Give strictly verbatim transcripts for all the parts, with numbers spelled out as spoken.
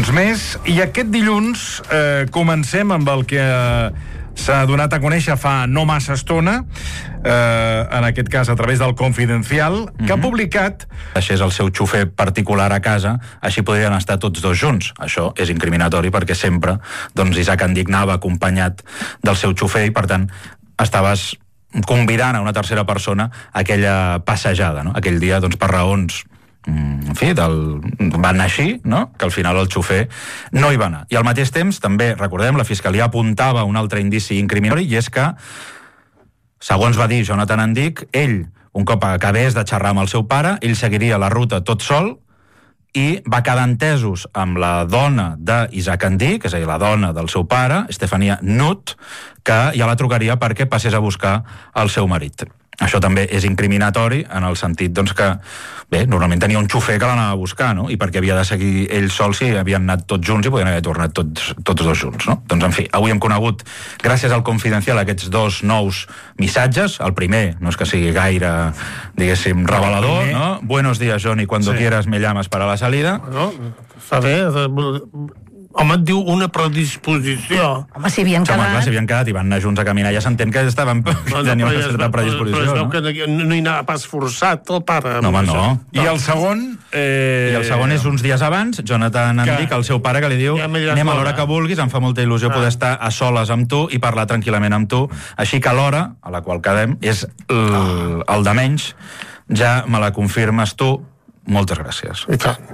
Doncs més, i aquest dilluns eh, comencem amb el que eh, s'ha donat a conèixer fa no massa estona, eh, en aquest cas a través del Confidencial, que mm-hmm. ha publicat... Deixés el seu xofer particular a casa, així podrien estar tots dos junts. Això és incriminatori perquè sempre doncs, Isaac Andic anava acompanyat del seu xofer i, per tant, estaves convidant a una tercera persona a aquella passejada, no? Aquell dia, doncs, per raons... en fi, del... va anar així, no? Que al final el xofer no hi va anar. I al mateix temps, també, recordem, la Fiscalia apuntava un altre indici incriminatori, i és que, segons va dir Jonathan Andic, ell, un cop acabés de xerrar amb el seu pare, ell seguiria la ruta tot sol i va quedar entesos amb la dona d'Isaac Andic, és a dir, la dona del seu pare, Estefania Nut, que ja la trucaria perquè passés a buscar el seu marit. Això també és incriminatori en el sentit doncs, que, bé, normalment tenia un xofer que l'anava a buscar, no? I perquè havia de seguir ell sol si havien anat tots junts i podien haver tornat tots, tots dos junts, no? Doncs, en fi, avui hem conegut, gràcies al Confidencial, aquests dos nous missatges. El primer, no és que sigui gaire, diguéssim, revelador, no? Buenos días, Johnny, cuando sí. quieras me llamas para la salida. Bueno, està bé. Home, et diu una predisposició. Home, si havien quedat... Home, clar, si havien quedat i van anar junts a caminar, ja s'entén que estaven... No, no, tenien una ja certa predisposició, però es veu no? que no hi anava pas forçat, el pare. No, home, no. I el segon... Eh... I el segon és uns dies abans, Jonathan Andic, que... el seu pare, que li diu, ja anem a l'hora que vulguis, em fa molta il·lusió ah. poder estar a soles amb tu i parlar tranquil·lament amb tu. Així que l'hora a la qual quedem és el, el de menys. Ja me la confirmes tu. Moltes gràcies. I tant.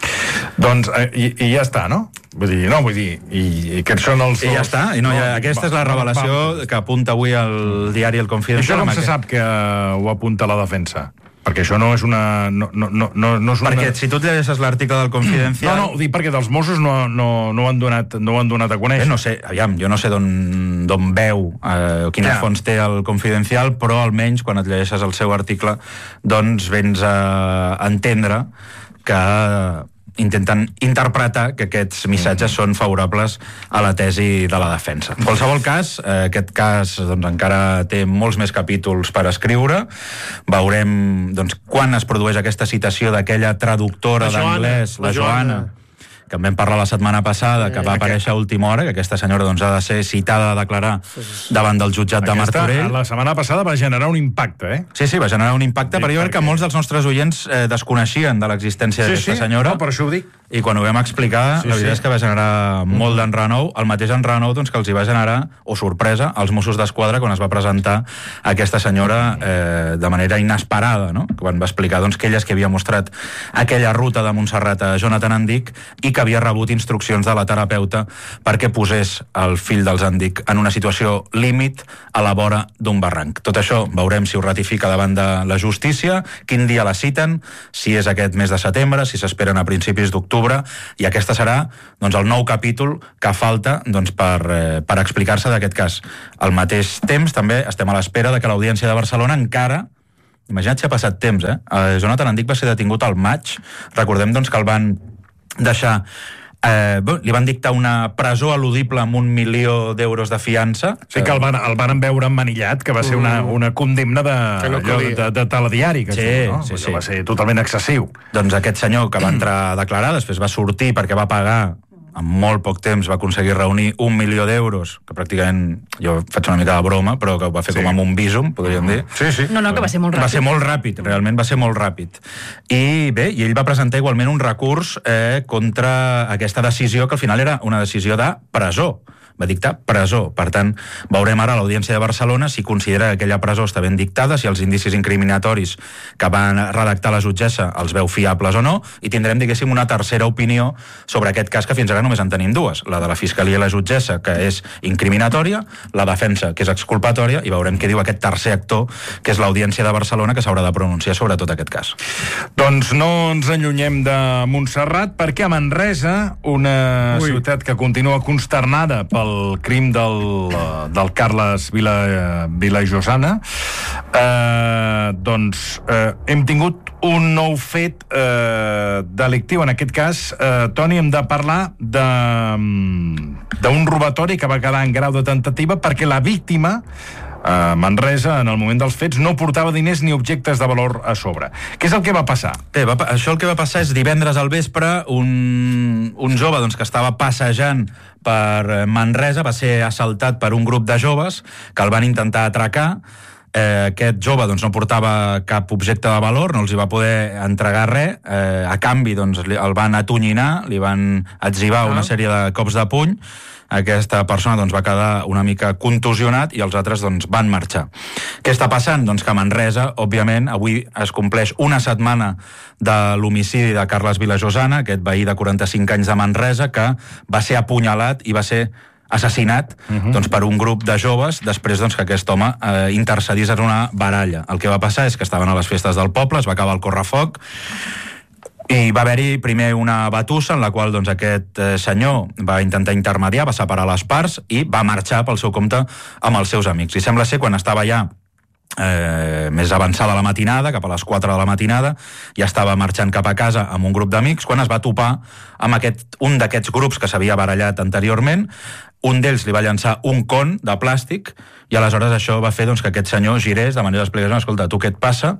Doncs, eh, i, i ja està, no? Vull dir, no, vull dir, i, i aquests són els... I ja està, i no, ja, aquesta va, és la revelació va, va. que apunta avui el diari El Confidencial. I això com se sap que ho apunta la defensa? Perquè això no és una... No, no, no, no és una... Perquè si tu et llegeixes l'article del Confidencial... No, no, ho dic perquè dels Mossos no, no, no, ho han donat, no ho han donat a conèixer. Bé, no sé, aviam, jo no sé d'on veu, eh, quines ja. fonts té el Confidencial, però almenys quan et llegeixes el seu article, doncs vens a entendre que intenten interpretar que aquests missatges són favorables a la tesi de la defensa. En qualsevol cas, eh, aquest cas doncs, encara té molts més capítols per escriure. Veurem doncs, quan es produeix aquesta citació d'aquella traductora d'anglès, la, la Joana, que en vam parlar la setmana passada, que va aparèixer a última hora, que aquesta senyora doncs, ha de ser citada a declarar davant del jutjat de Martorell. La setmana passada va generar un impacte, eh? Sí, sí, va generar un impacte, sí, però jo crec que molts dels nostres oients eh, desconeixien de l'existència sí, d'aquesta sí, senyora. No, per això ho dic. I quan ho vam explicar, sí, la veritat sí. és que va generar molt d'enrenou, el mateix enrenou doncs, que els hi va generar, o sorpresa, als Mossos d'Esquadra quan es va presentar aquesta senyora eh, de manera inesperada, no? Quan va explicar doncs, que ella és que havia mostrat aquella ruta de Montserrat a Jonathan Andic i que havia rebut instruccions de la terapeuta perquè posés el fill dels Andic en una situació límit a la vora d'un barranc. Tot això veurem si ho ratifica davant de la justícia, quin dia la citen, si és aquest mes de setembre, si s'esperen a principis d'octubre, i aquesta serà doncs, el nou capítol que falta doncs, per, eh, per explicar-se d'aquest cas. Al mateix temps també estem a l'espera de que l'Audiència de Barcelona encara, imagina't si ha passat temps, eh? eh Jonathan Andic va ser detingut al maig, recordem doncs, que el van deixar Eh, bé, li van dictar una presó eludible amb un milió d'euros de fiança. Sí, que el van, el van veure emmanillat, que va ser una, una condemna de, no allò, de, de telediari, que sí, diu, no? sí, sí. Va ser totalment excessiu. Doncs aquest senyor que va entrar a declarar, després va sortir perquè va pagar, en molt poc temps va aconseguir reunir un milió d'euros, que pràcticament, jo faig una mica de broma, però que ho va fer sí. com amb un bísum, podríem dir. Sí, sí. No, no, que va ser molt ràpid. Va ser molt ràpid, realment va ser molt ràpid. I bé, i ell va presentar igualment un recurs eh, contra aquesta decisió, que al final era una decisió de presó. Va dictar presó. Per tant, veurem ara a l'Audiència de Barcelona si considera que aquella presó està ben dictada, si els indicis incriminatoris que van redactar la jutgessa els veu fiables o no, i tindrem, diguéssim, una tercera opinió sobre aquest cas, que fins ara només en tenim dues. La de la Fiscalia i la jutgessa, que és incriminatòria, la defensa, que és exculpatòria, i veurem què diu aquest tercer actor, que és l'Audiència de Barcelona, que s'haurà de pronunciar sobre tot aquest cas. Doncs no ens allunyem de Montserrat, perquè a Manresa, una Ui. ciutat que continua consternada pel el crim del, del Carles Vila, Vila Josana, eh, doncs eh, hem tingut un nou fet eh, delictiu. En aquest cas, eh, Toni, hem de parlar de d'un robatori que va quedar en grau de tentativa perquè la víctima a Manresa, en el moment dels fets, no portava diners ni objectes de valor a sobre. Què és el que va passar? Bé, va, això el que va passar és divendres al vespre, un, un jove doncs, que estava passejant per Manresa va ser assaltat per un grup de joves que el van intentar atracar. Eh, aquest jove doncs, no portava cap objecte de valor, no els hi va poder entregar res, eh, a canvi doncs, el van atonyinar, li van etzibar una sèrie de cops de puny. Aquesta persona doncs, va quedar una mica contusionat i els altres doncs, van marxar. Què està passant? Doncs que a Manresa, òbviament, avui es compleix una setmana de l'homicidi de Carles Vilajosana, aquest veí de quaranta-cinc anys de Manresa, que va ser apunyalat i va ser assassinat uh-huh. doncs, per un grup de joves després doncs, que aquest home eh, intercedís en una baralla. El que va passar és que estaven a les festes del poble, es va acabar el correfoc, i va haver-hi primer una batussa en la qual doncs, aquest eh, senyor va intentar intermediar, va separar les parts i va marxar pel seu compte amb els seus amics. I sembla ser quan estava ja Eh, més avançada la matinada, cap a les quatre de la matinada, ja estava marxant cap a casa amb un grup d'amics, quan es va topar amb aquest, un d'aquests grups que s'havia barallat anteriorment. Un d'ells li va llançar un con de plàstic i aleshores això va fer doncs, que aquest senyor girés de manera d'explicació, escolta, tu què et passa?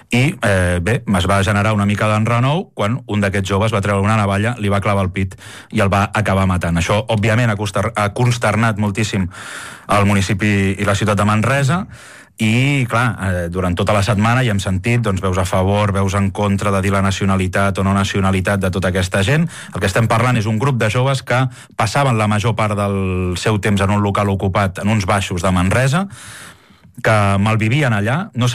I eh, bé, es va generar una mica d'enrenou quan un d'aquests joves va treure una navalla, li va clavar el pit i el va acabar matant. Això, òbviament, ha consternat moltíssim el municipi i la ciutat de Manresa. I, clar, eh, durant tota la setmana hi hem sentit doncs, veus a favor, veus en contra de dir la nacionalitat o no nacionalitat de tota aquesta gent. El que estem parlant és un grup de joves que passaven la major part del seu temps en un local ocupat en uns baixos de Manresa, que malvivien allà. No,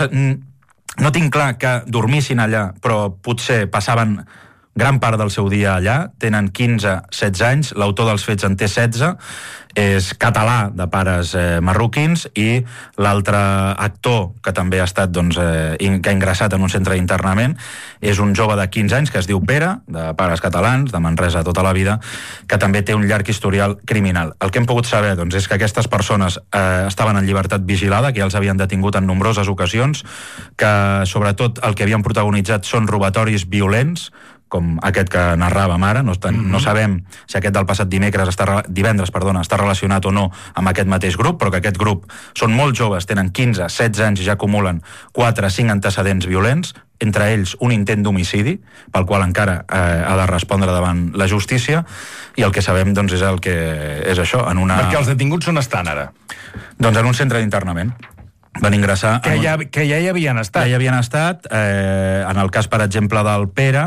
no tinc clar que dormissin allà, però potser passaven gran part del seu dia allà. Tenen quinze setze anys, l'autor dels fets en té setze, és català de pares eh, marroquins, i l'altre actor que també ha estat doncs, eh, que ha ingressat en un centre d'internament és un jove de quinze anys que es diu Pere, de pares catalans, de Manresa tota la vida, que també té un llarg historial criminal. El que hem pogut saber doncs, és que aquestes persones eh, estaven en llibertat vigilada, que ja els havien detingut en nombroses ocasions, que sobretot el que havien protagonitzat són robatoris violents, com aquest que narràvem ara. No, ten, mm-hmm. no sabem si aquest del passat dimecres està, divendres perdona, està relacionat o no amb aquest mateix grup, però que aquest grup són molt joves, tenen quinze setze anys i ja acumulen quatre cinc antecedents violents, entre ells un intent d'homicidi, pel qual encara eh, ha de respondre davant la justícia, i el que sabem doncs, és el que és això. En una... Perquè els detinguts on estan ara? Doncs en un centre d'internament. Van ingressar... Que, un... ja, que ja hi havien estat. Ja hi havien estat. Eh, en el cas, per exemple, del Pere,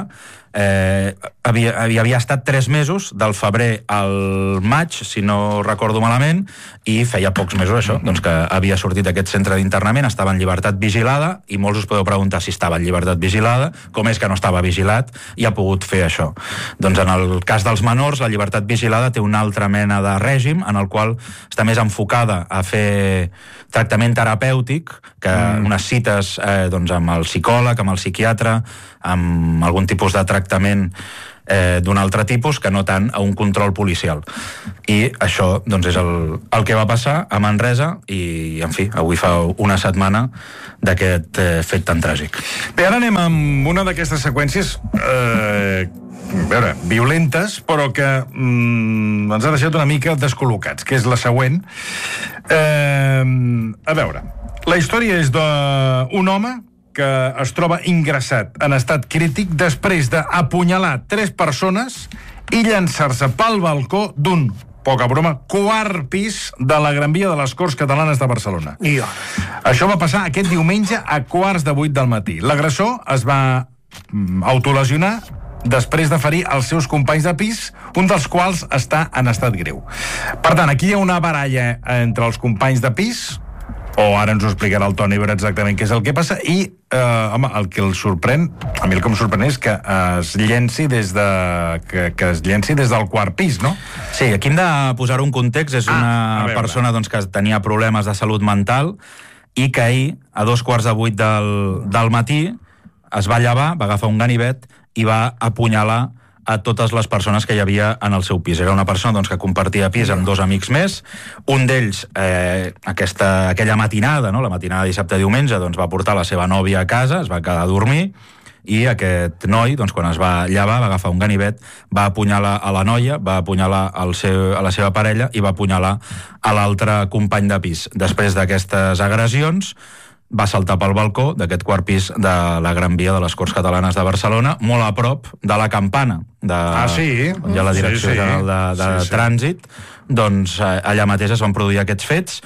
eh, havia, havia, havia estat tres mesos, del febrer al maig, si no recordo malament, i feia pocs mesos això, doncs que havia sortit d'aquest centre d'internament, estava en llibertat vigilada, i molts us podeu preguntar si estava en llibertat vigilada, com és que no estava vigilat i ha pogut fer això. Doncs en el cas dels menors, la llibertat vigilada té una altra mena de règim, en el qual està més enfocada a fer tractament terapèutic, que mm. unes cites eh, doncs amb el psicòleg, amb el psiquiatre, amb algun tipus de tractament eh, d'un altre tipus, que no tant a un control policial. I això doncs, és el, el que va passar a Manresa, i, en fi, avui fa una setmana d'aquest eh, fet tan tràgic. Bé, ara anem amb una d'aquestes seqüències eh, a veure, violentes, però que mm, ens ha deixat una mica descol·locats, que és la següent. Eh, a veure, la història és d'un home que es troba ingressat en estat crític després d'apunyalar tres persones i llançar-se pel balcó d'un, poca broma, quart pis de la Gran Via de les Corts Catalanes de Barcelona. I això va passar aquest diumenge a quarts de vuit del matí. L'agressor es va autolesionar després de ferir els seus companys de pis, un dels quals està en estat greu. Per tant, aquí hi ha una baralla entre els companys de pis, o ara ens ho explicarà el Toni Vera exactament què és el que passa, i eh, home, el que el sorprèn, a mi el que em sorprèn és que es llenci des de que, que es llenci des del quart pis, no? Sí, aquí hem de posar un context. És una ah, persona doncs, que tenia problemes de salut mental i que ahir, a dos quarts de vuit del, del matí, es va llevar, va agafar un ganivet i va apunyalar a totes les persones que hi havia en el seu pis. Era una persona doncs, que compartia pis amb dos amics més. Un d'ells, eh, aquesta, aquella matinada, no? La matinada de dissabte-diumenge, doncs, va portar la seva nòvia a casa, es va quedar a dormir, i aquest noi, doncs, quan es va llevar, va agafar un ganivet, va apunyalar a la noia, va apunyalar al seu, a la seva parella i va apunyalar a l'altre company de pis. Després d'aquestes agressions, va saltar pel balcó d'aquest quart pis de la Gran Via de les Corts Catalanes de Barcelona, molt a prop de la Campana, de, ah, sí? on hi ha la Direcció sí, sí. General de, de sí, sí. Trànsit. Doncs allà mateix es van produir aquests fets.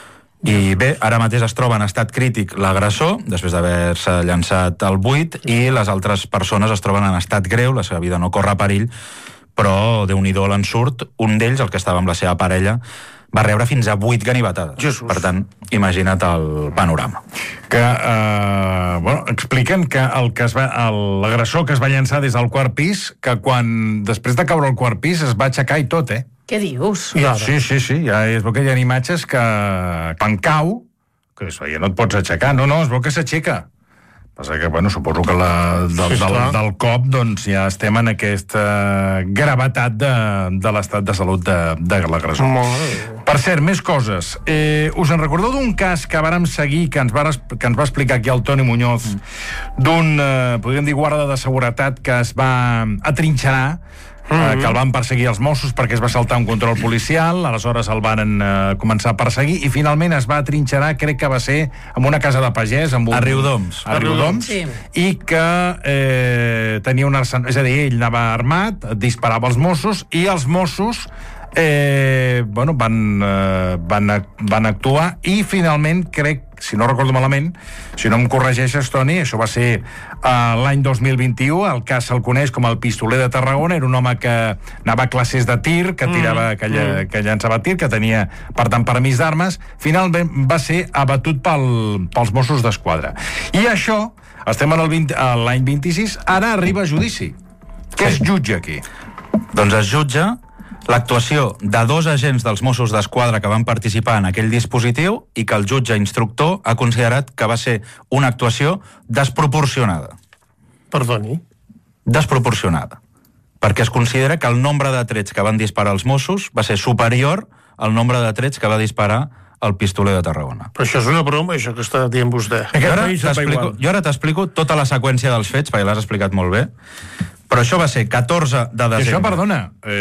I bé, ara mateix es troba en estat crític l'agressor, després d'haver-se llançat al buit, i les altres persones es troben en estat greu, la seva vida no corre perill, però Déu-n'hi-do l'ensurt. Un d'ells, el que estava amb la seva parella, va rebre fins a vuit ganivetades. Jesús. Per tant, imagina't el panorama. Que, eh, bueno, expliquen que el que es va, l'agressor que es va llançar des del quart pis, que quan, després de caure al quart pis, es va aixecar i tot, eh? Què dius? Sí, sí, sí, ja es veu que hi ha imatges que quan cau, que ja no et pots aixecar, no, no, es veu que s'aixeca. Passa que, bueno, suposo que la, del, sí, del, del cop, doncs, ja estem en aquesta gravetat de, de l'estat de salut de, de l'agressor. Per cert, més coses. Eh, us en recordeu d'un cas que vàrem seguir, que ens va, que ens va explicar aquí el Toni Muñoz, d'un, eh, podríem dir, guarda de seguretat que es va atrinxerar, Mm-hmm. que el van perseguir els Mossos perquè es va saltar un control policial, aleshores el van eh, començar a perseguir i finalment es va atrinxerar, crec que va ser en una casa de pagès, amb un... a Riudoms, a Riudoms, sí. I que eh, tenia un arsenal, és a dir, ell anava armat, disparava als Mossos i els Mossos eh, bueno, van, eh, van, van actuar i finalment, crec, si no recordo malament, si no em corregeixes, Toni, això va ser uh, l'any dos mil vint-i-u, el cas se'l coneix com el pistoler de Tarragona, era un home que anava a classes de tir, que tirava, mm, que, mm. que llançava tir, que tenia, per tant, permís d'armes, finalment va ser abatut pel, pels Mossos d'Esquadra. I això, estem en l'any vint-i-sis, ara arriba a judici. Què es jutja aquí? Doncs es jutja l'actuació de dos agents dels Mossos d'Esquadra que van participar en aquell dispositiu i que el jutge instructor ha considerat que va ser una actuació desproporcionada. Perdoni? Desproporcionada. Perquè es considera que el nombre de trets que van disparar els Mossos va ser superior al nombre de trets que va disparar el pistoler de Tarragona. Però això és una broma, això que està dient vostè. Jo ara t'explico, jo ara t'explico tota la seqüència dels fets, perquè l'has explicat molt bé. Però això va ser catorze de desembre. I això, perdona,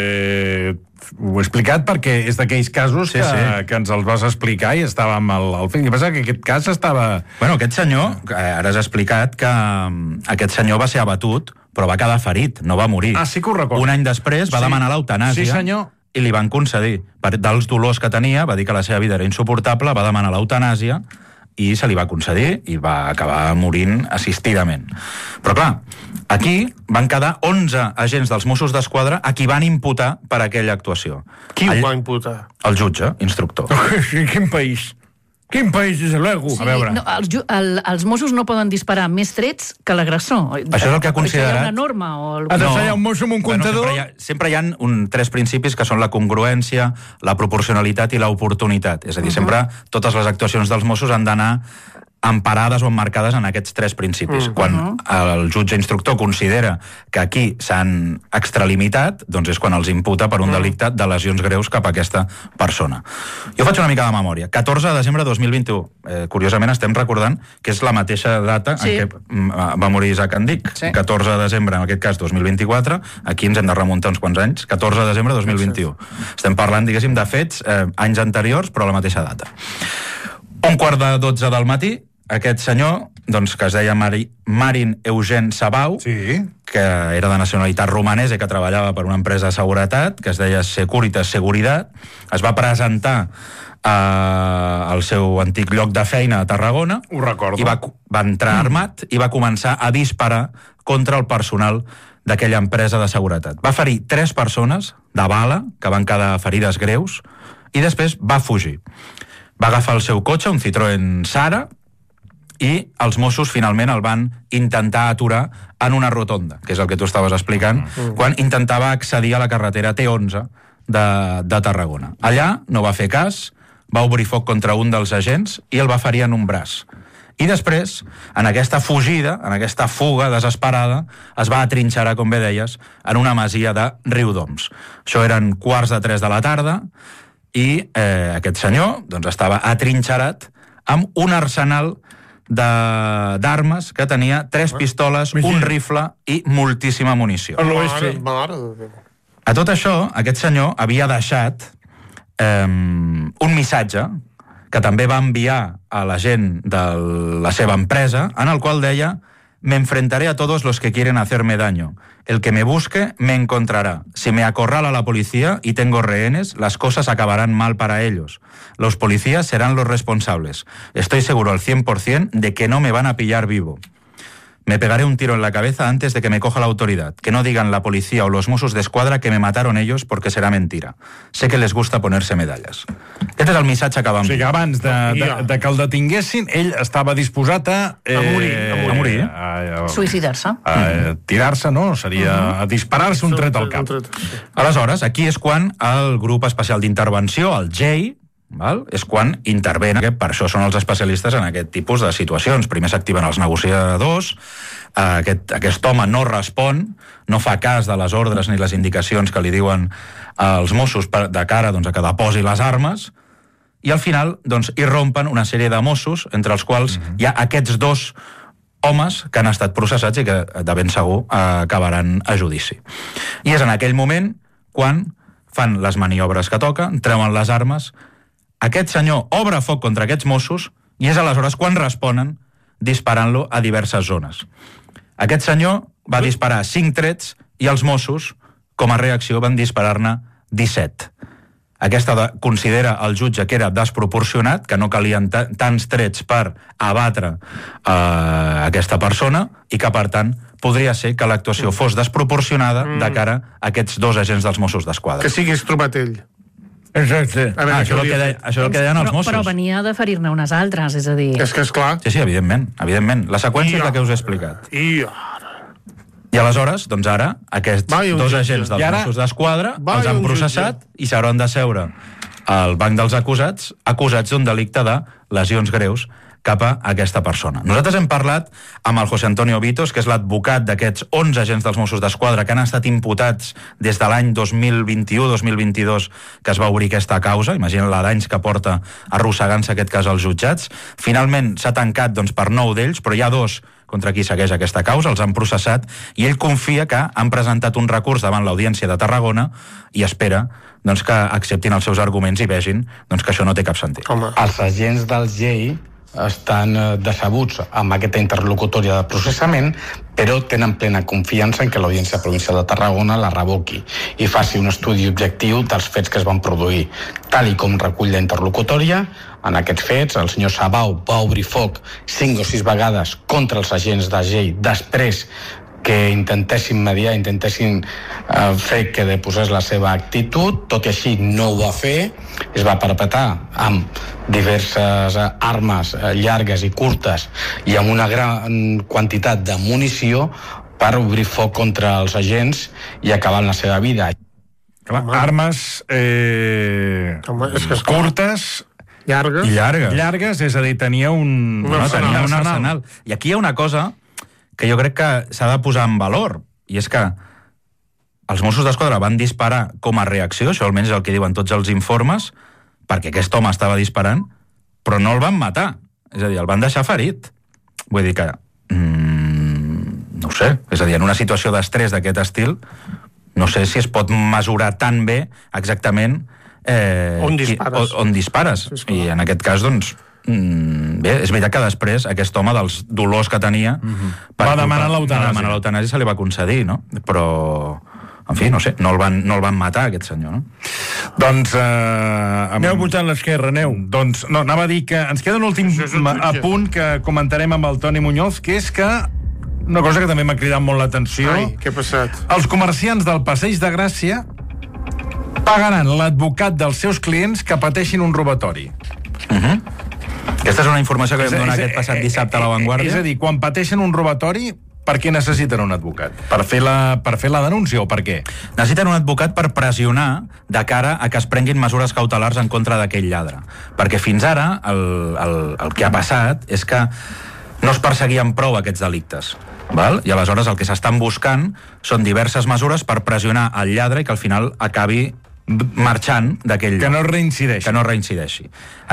eh, ho he explicat perquè és d'aquells casos sí, que, sí. que ens els vas explicar i estàvem al, al film. I passa que aquest cas estava... Bueno, aquest senyor, ara has explicat que aquest senyor va ser abatut, però va quedar ferit, no va morir. Ah, sí que ho recordo. Un any després va sí. demanar l'eutanàsia. Sí, senyor. I li van concedir. Per, dels dolors que tenia, va dir que la seva vida era insuportable, va demanar l'eutanàsia i se li va concedir i va acabar morint assistidament. Però clar, aquí van quedar onze agents dels Mossos d'Esquadra a qui van imputar per aquella actuació. Qui ho va imputar? El jutge, instructor. Sí, quin país? Quin país, des de l'ego? Sí, a veure. No, els, el, els Mossos no poden disparar més trets que l'agressor. Això és el que ha considerat. Això hi ha una norma? O el... Ha de ser no. un mosso amb un comptador? Bueno, sempre hi ha, sempre hi ha un, tres principis que són la congruència, la proporcionalitat i l'oportunitat. És a dir, uh-huh. sempre totes les actuacions dels Mossos han d'anar emparades o emmarcades en aquests tres principis. Uh-huh. Quan el jutge instructor considera que aquí s'han extralimitat, doncs és quan els imputa per un uh-huh. delicte de lesions greus cap a aquesta persona. Jo faig una mica de memòria. catorze de desembre de dos mil vint-i-u. Eh, curiosament estem recordant que és la mateixa data sí. en què va morir Isaac Andic. Sí. catorze de desembre, en aquest cas, dos mil vint-i-quatre. Aquí ens hem de remuntar uns quants anys. catorze de desembre de dos mil vint-i-u. Estem parlant, diguéssim, de fets eh, anys anteriors, però a la mateixa data. Un quart de dotze del matí, aquest senyor, doncs, que es deia Mari, Marin Eugen Sabau, sí. que era de nacionalitat romanesa i que treballava per una empresa de seguretat, que es deia Securitas Seguridad, es va presentar eh, al seu antic lloc de feina a Tarragona. Ho recordo. I va, va entrar armat i va començar a disparar contra el personal d'aquella empresa de seguretat. Va ferir tres persones de bala, que van quedar ferides greus, i després va fugir. Va agafar el seu cotxe, un Citroën Sara, i els Mossos finalment el van intentar aturar en una rotonda, que és el que tu estaves explicant, mm. quan intentava accedir a la carretera T onze de, de Tarragona. Allà no va fer cas, va obrir foc contra un dels agents i el va ferir en un braç. I després, en aquesta fugida, en aquesta fuga desesperada, es va atrinxerar, com bé deies, en una masia de Riudoms. Això eren quarts de tres de la tarda i eh, aquest senyor doncs, estava atrinxerat amb un arsenal d'armes que tenia tres pistoles, un rifle i moltíssima munició. Mare, mare de Déu. A tot això, aquest senyor havia deixat eh, un missatge que també va enviar a la gent de la seva empresa, en el qual deia: me enfrentaré a todos los que quieren hacerme daño. El que me busque me encontrará. Si me acorrala la policía y tengo rehenes, las cosas acabarán mal para ellos. Los policías serán los responsables. Estoy seguro al cien por cien de que no me van a pillar vivo. Me pegaré un tiro en la cabeza antes de que me coja la autoridad. Que no digan la policía o los Mossos d'Esquadra que me mataron ellos porque serà mentira. Sé que les gusta ponerse medalles. Aquest és el missatge que vam... O sigui que abans de, de, de que el detinguessin, ell estava disposat a... Eh, a morir. A morir. A morir. A, a, Suïcidar-se. A, a tirar-se, no? Seria uh-huh. a disparar-se un tret al cap. Aleshores, aquí és quan el grup especial d'intervenció, el J, val? És quan intervenen, per això són els especialistes en aquest tipus de situacions. Primer s'activen els negociadors, aquest, aquest home no respon, no fa cas de les ordres ni les indicacions que li diuen als Mossos de cara doncs, a que deposi les armes, i al final doncs, irrompen una sèrie de Mossos, entre els quals mm-hmm. hi ha aquests dos homes que han estat processats i que de ben segur acabaran a judici. I és en aquell moment quan fan les maniobres que toquen, treuen les armes, aquest senyor obre foc contra aquests Mossos i és aleshores quan responen disparant-lo a diverses zones. Aquest senyor va disparar cinc trets i els Mossos, com a reacció, van disparar-ne disset. Aquesta de, considera el jutge que era desproporcionat, que no calien tants trets per abatre eh, aquesta persona i que, per tant, podria ser que l'actuació fos desproporcionada mm. de cara a aquests dos agents dels Mossos d'Esquadra. Que siguis trobat ell. Exacte. Ah, això, és el que deia, això és el que deien els Mossos. Però, però venia de ferir-ne unes altres, és a dir... És que és clar. Sí, sí, evidentment. evidentment. La seqüència I és la que us he explicat. I, I aleshores, doncs ara, aquests dos jutge. agents dels ara, Mossos d'Esquadra els han processat jutge. I s'hauran de seure al banc dels acusats, acusats d'un delicte de lesions greus cap a aquesta persona. Nosaltres hem parlat amb el José Antonio Vitos, que és l'advocat d'aquests onze agents dels Mossos d'Esquadra que han estat imputats des de l'any dos mil vint-i-u dos mil vint-i-dos que es va obrir aquesta causa. Imagina la d'anys que porta arrossegant-se aquest cas als jutjats. Finalment s'ha tancat doncs, per nou d'ells, però hi ha dos contra qui segueix aquesta causa, els han processat, i ell confia que han presentat un recurs davant l'Audiència de Tarragona i espera doncs, que acceptin els seus arguments i vegin doncs, que això no té cap sentit. Home. Els agents del G I estan decebuts amb aquesta interlocutòria de processament, però tenen plena confiança en que l'Audiència Provincial de Tarragona la revoqui i faci un estudi objectiu dels fets que es van produir. Tal i com recull la interlocutòria, en aquests fets, el senyor Sabau va obrir foc cinc o sis vegades contra els agents de G I després que intentessin mediar, intentessin eh, fer que deposés la seva actitud. Tot i així no ho va fer, es va perpetrar amb diverses armes llargues i curtes i amb una gran quantitat de munició per obrir foc contra els agents i acabar amb la seva vida. Home. Armes eh, Home, és que és curtes llargues. i llargues. Llargues, és a dir, tenia un, un no, arsenal. tenia un arsenal. arsenal. I aquí hi ha una cosa que jo crec que s'ha de posar en valor, i és que els Mossos d'Esquadra van disparar com a reacció, això almenys és el que diuen tots els informes, perquè aquest home estava disparant, però no el van matar. És a dir, el van deixar ferit. Vull dir que... Mmm, no ho sé. És a dir, en una situació d'estrès d'aquest estil, no sé si es pot mesurar tan bé exactament eh, on dispares. Qui, on, on dispares. Sí, I en aquest cas, doncs, mm, bé, és veritat que després aquest home dels dolors que tenia mm-hmm. va demanar l'eutanàsia. Va demanar l'eutanàsia i se li va concedir, no? Però... En fi, no sé, no el van, no el van matar, aquest senyor, no? Doncs... Eh, amb... Aneu votant l'esquerra, aneu. Doncs, no, anava a dir que ens queda un últim apunt que comentarem amb el Toni Muñoz, que és que una cosa que també m'ha cridat molt l'atenció... Ai, què ha passat? Els comerciants del Passeig de Gràcia pagaran l'advocat dels seus clients que pateixin un robatori. Uh-huh. Aquesta és una informació que vam donar aquest passat dissabte a La Vanguardia. És a dir, quan pateixen un robatori, per què necessiten un advocat? Per fer la, per fer la denúncia o per què? Necessiten un advocat per pressionar de cara a que es prenguin mesures cautelars en contra d'aquell lladre. Perquè fins ara el, el, el que ha passat és que no es perseguien prou aquests delictes. Val? I aleshores el que s'estan buscant són diverses mesures per pressionar el lladre i que al final acabi marxant d'aquell que no reincideixi. Que no reincideixi. En,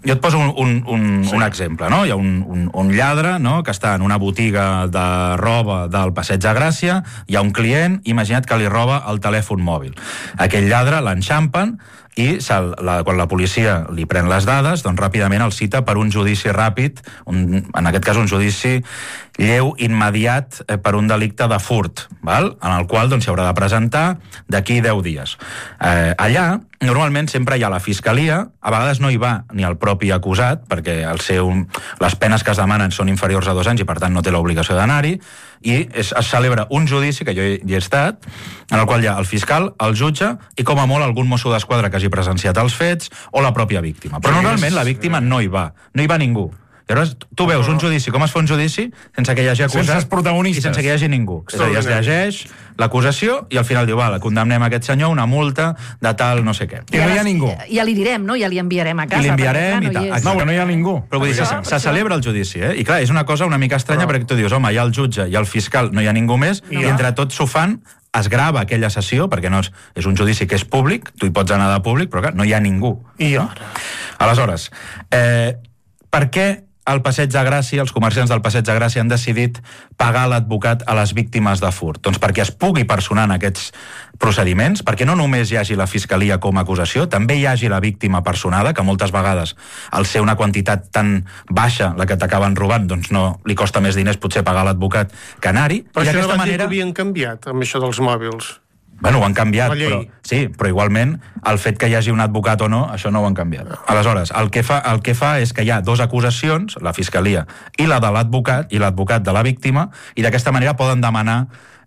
Jo et poso un, un, un, sí. un exemple, no? Hi ha un, un, un lladre, no?, que està en una botiga de roba del Passeig de Gràcia, hi ha un client, imagina't que li roba el telèfon mòbil. Aquell lladre l'enxampen i la, quan la policia li pren les dades, doncs ràpidament el cita per un judici ràpid, un, en aquest cas un judici lleu immediat eh, per un delicte de furt, val? En el qual doncs, s'hi haurà de presentar d'aquí deu dies. Eh, allà, normalment sempre hi ha la fiscalia, a vegades no hi va ni el propi acusat, perquè el seu, les penes que es demanen són inferiors a dos anys i per tant no té l'obligació d'anar-hi, i es, es celebra un judici, que jo hi, hi he estat, en el qual hi ha el fiscal, el jutge i com a molt algun mosso d'esquadra que hagi presenciat els fets o la pròpia víctima. Però normalment la víctima no hi va, no hi va ningú. I llavors tu veus un judici, com es fa un judici, sense que hi hagi acusat sense els protagonistes. I sense que hi hagi ningú. És a dir, es llegeix l'acusació i al final diu, va, condemnem aquest senyor una multa de tal no sé què. I no hi ha ningú. Ja li direm, no? Ja li enviarem a casa. I li enviarem i tal. No, que no hi ha ningú. Però vull dir, se, se celebra el judici, eh? I clar, és una cosa una mica estranya perquè tu dius, home, hi ha el jutge i el fiscal, no hi ha ningú més, i entre tots s'ho fan, es grava aquella sessió, perquè no és, és un judici que és públic, tu hi pots anar de públic, però clar, no hi ha ningú. I ara? Aleshores, eh, per què al Passeig de Gràcia, els comerciants del Passeig de Gràcia han decidit pagar l'advocat a les víctimes de furt? Doncs perquè es pugui personar en aquests procediments, perquè no només hi hagi la fiscalia com a acusació, també hi hagi la víctima personada, que moltes vegades al ser una quantitat tan baixa la que t'acaben robant, doncs no li costa més diners potser pagar l'advocat que anar-hi. Però I això no va manera... dir que havien canviat amb això dels mòbils. Bueno, ho han canviat, però, sí, però igualment el fet que hi hagi un advocat o no, això no ho han canviat. Aleshores, el que fa, el que fa és que hi ha dues acusacions, la fiscalia i la de l'advocat, i l'advocat de la víctima, i d'aquesta manera poden demanar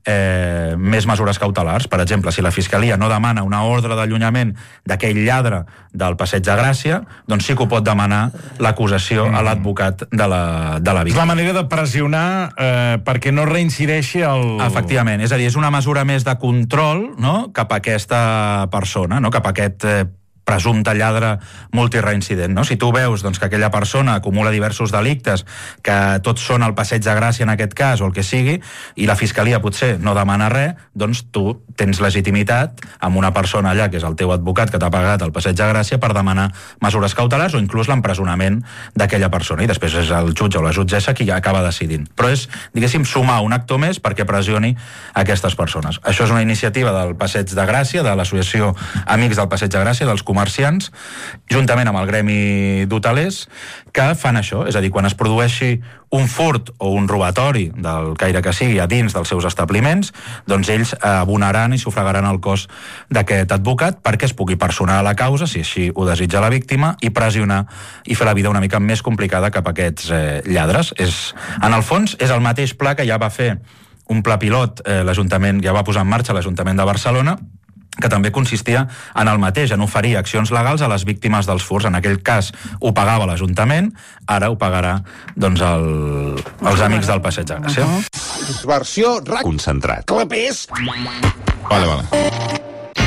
eh, més mesures cautelars. Per exemple, si la fiscalia no demana una ordre d'allunyament d'aquell lladre del Passeig de Gràcia, doncs sí que ho pot demanar l'acusació mm. a l'advocat de la, de la víctima. És la manera de pressionar eh, perquè no reincideixi el... Efectivament, és a dir, és una mesura més de control, no?, cap a aquesta persona, no?, cap a aquest eh, presumpte lladre multireincident, no? Si tu veus doncs, que aquella persona acumula diversos delictes, que tots són al Passeig de Gràcia en aquest cas, o el que sigui, i la fiscalia potser no demana res, doncs tu tens legitimitat amb una persona allà, que és el teu advocat que t'ha pagat al Passeig de Gràcia, per demanar mesures cautelars o inclús l'empresonament d'aquella persona, i després és el jutge o la jutgessa qui ja acaba decidint. Però és, diguéssim, sumar un actor més perquè pressioni aquestes persones. Això és una iniciativa del Passeig de Gràcia, de l'Associació Amics del Passeig de Gràcia, dels comerciants, juntament amb el gremi d'hotelers, que fan això, és a dir, quan es produeixi un furt o un robatori del caire que sigui a dins dels seus establiments, doncs ells abonaran i sufragaran el cost d'aquest advocat perquè es pugui personar a la causa, si així ho desitja la víctima, i pressionar i fer la vida una mica més complicada cap a aquests eh, lladres. És, en el fons, és el mateix pla que ja va fer un pla pilot, eh, l'Ajuntament ja va posar en marxa l'Ajuntament de Barcelona, que també consistia en el mateix, en oferir accions legals a les víctimes dels furts. En aquell cas ho pagava l'Ajuntament, ara ho pagarà doncs, el, els Amics del Passeig de Gràcia. Versió concentrat. Clapés. Vale, vale.